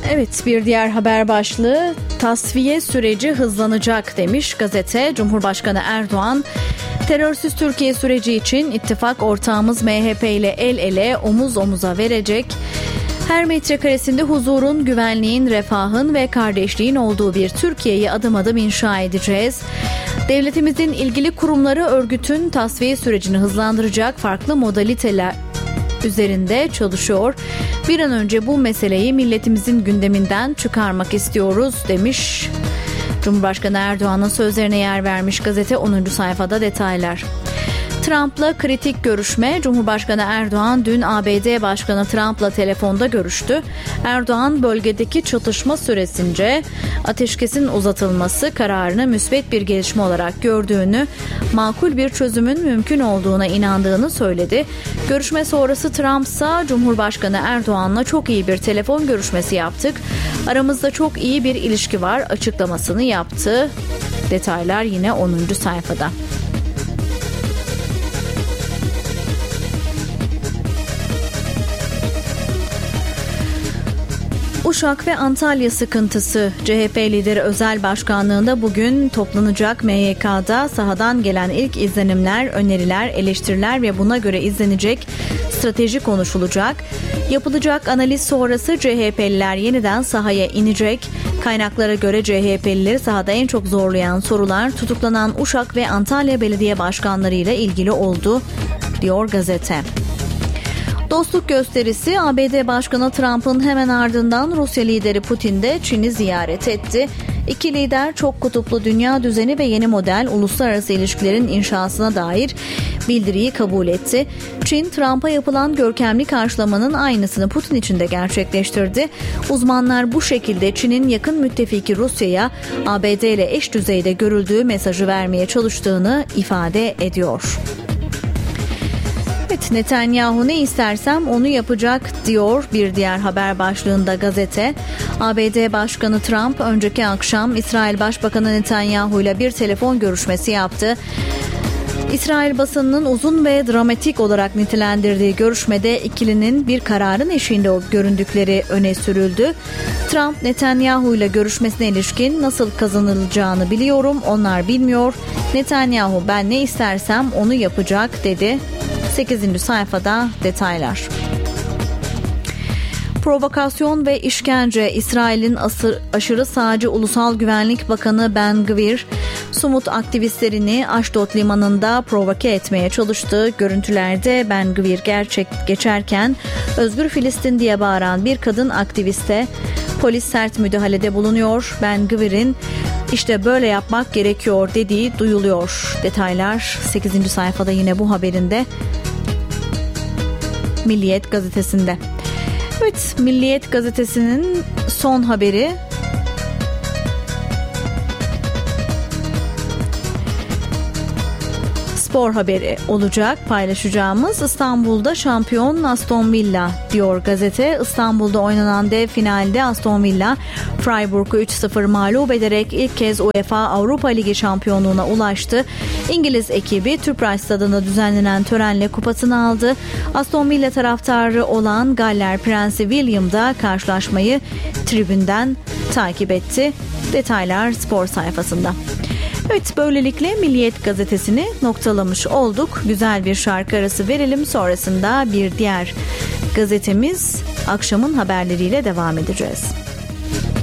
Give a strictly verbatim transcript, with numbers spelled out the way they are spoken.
Evet, bir diğer haber başlığı tasfiye süreci hızlanacak demiş gazete. Cumhurbaşkanı Erdoğan, terörsüz Türkiye süreci için ittifak ortağımız M H P ile el ele omuz omuza verecek. Her metrekaresinde huzurun, güvenliğin, refahın ve kardeşliğin olduğu bir Türkiye'yi adım adım inşa edeceğiz. Devletimizin ilgili kurumları örgütün tasfiye sürecini hızlandıracak farklı modaliteler üzerinde çalışıyor. Bir an önce bu meseleyi milletimizin gündeminden çıkarmak istiyoruz demiş. Cumhurbaşkanı Erdoğan'ın sözlerine yer vermiş gazete onuncu sayfada detaylar. Trump'la kritik görüşme. Cumhurbaşkanı Erdoğan dün A B D Başkanı Trump'la telefonda görüştü. Erdoğan bölgedeki çatışma süresince ateşkesin uzatılması kararını müsbet bir gelişme olarak gördüğünü, makul bir çözümün mümkün olduğuna inandığını söyledi. Görüşme sonrası Trump ise Cumhurbaşkanı Erdoğan'la çok iyi bir telefon görüşmesi yaptık. Aramızda çok iyi bir ilişki var açıklamasını yaptı. Detaylar yine onuncu sayfada. Uşak ve Antalya sıkıntısı. C H P lideri Özel Başkanlığı'nda bugün toplanacak M Y K'da sahadan gelen ilk izlenimler, öneriler, eleştiriler ve buna göre izlenecek strateji konuşulacak. Yapılacak analiz sonrası C H P'liler yeniden sahaya inecek. Kaynaklara göre C H P'lileri sahada en çok zorlayan sorular tutuklanan Uşak ve Antalya belediye başkanları ile ilgili oldu, diyor gazete. Dostluk gösterisi. A B D Başkanı Trump'ın hemen ardından Rusya lideri Putin de Çin'i ziyaret etti. İki lider çok kutuplu dünya düzeni ve yeni model uluslararası ilişkilerin inşasına dair bildiriyi kabul etti. Çin, Trump'a yapılan görkemli karşılamanın aynısını Putin için de gerçekleştirdi. Uzmanlar bu şekilde Çin'in yakın müttefiki Rusya'ya A B D ile eş düzeyde görüldüğü mesajı vermeye çalıştığını ifade ediyor. Evet, Netanyahu ne istersem onu yapacak diyor bir diğer haber başlığında gazete. A B D Başkanı Trump önceki akşam İsrail Başbakanı Netanyahu ile bir telefon görüşmesi yaptı. İsrail basınının uzun ve dramatik olarak nitelendirdiği görüşmede ikilinin bir kararın eşiğinde göründükleri öne sürüldü. Trump, Netanyahu ile görüşmesine ilişkin nasıl kazanılacağını biliyorum, onlar bilmiyor. Netanyahu ben ne istersem onu yapacak dedi. sekizinci sayfada detaylar. Provokasyon ve işkence. İsrail'in asır, aşırı sağcı Ulusal Güvenlik Bakanı Ben Gvir, Sumut aktivistlerini Aşdod limanında provoke etmeye çalıştı. Görüntülerde Ben Gvir gerçek geçerken Özgür Filistin diye bağıran bir kadın aktiviste polis sert müdahalede bulunuyor. Ben Gvir'in işte böyle yapmak gerekiyor dediği duyuluyor. Detaylar sekizinci sayfada yine bu haberinde. Milliyet gazetesinde. Evet, Milliyet gazetesinin son haberi. Spor haberi olacak paylaşacağımız. İstanbul'da şampiyon Aston Villa diyor gazete. İstanbul'da oynanan dev finalde Aston Villa Freiburg'u üç sıfır mağlup ederek ilk kez UEFA Avrupa Ligi şampiyonluğuna ulaştı. İngiliz ekibi Tüpraş Stadı'nda düzenlenen törenle kupasını aldı. Aston Villa taraftarı olan Galler Prensi William da karşılaşmayı tribünden takip etti. Detaylar spor sayfasında. Evet, böylelikle Milliyet gazetesini noktalamış olduk. Güzel bir şarkı arası verelim. Sonrasında bir diğer gazetemiz akşamın haberleriyle devam edeceğiz.